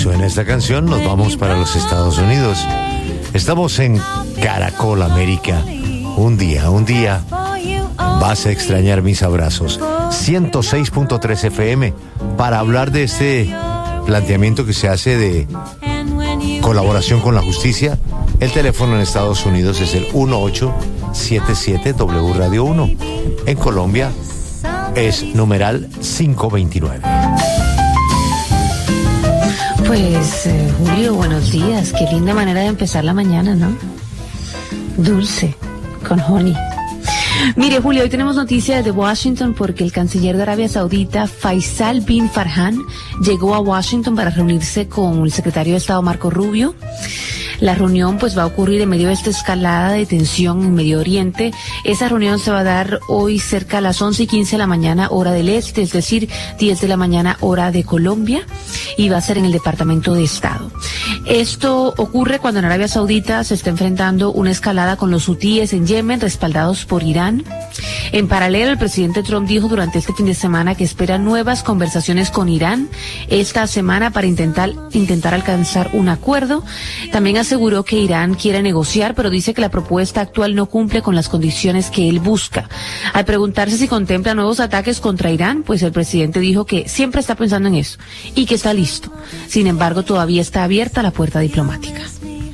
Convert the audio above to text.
suena esta canción, nos vamos para los Estados Unidos. Estamos en Caracol América. Un día vas a extrañar mis abrazos. 106.3 FM para hablar de este planteamiento que se hace de colaboración con la justicia. El teléfono en Estados Unidos es el 1877 W Radio 1. En Colombia es numeral 529. Pues, Julio, buenos días. Qué linda manera de empezar la mañana, ¿no? Dulce, con honey. Mire, Julio, hoy tenemos noticias de Washington porque el canciller de Arabia Saudita, Faisal bin Farhan, llegó a Washington para reunirse con el secretario de Estado, Marco Rubio. La reunión pues va a ocurrir en medio de esta escalada de tensión en Medio Oriente. Esa reunión se va a dar hoy cerca a las 11:15 de la mañana, hora del este, es decir, 10 de la mañana, hora de Colombia, y va a ser en el Departamento de Estado. Esto ocurre cuando en Arabia Saudita se está enfrentando una escalada con los hutíes en Yemen, respaldados por Irán. En paralelo, el presidente Trump dijo durante este fin de semana que espera nuevas conversaciones con Irán esta semana para intentar alcanzar un acuerdo. También aseguró que Irán quiere negociar, pero dice que la propuesta actual no cumple con las condiciones que él busca. Al preguntarse si contempla nuevos ataques contra Irán, pues el presidente dijo que siempre está pensando en eso y que está listo. Sin embargo, todavía está abierta la puerta diplomática.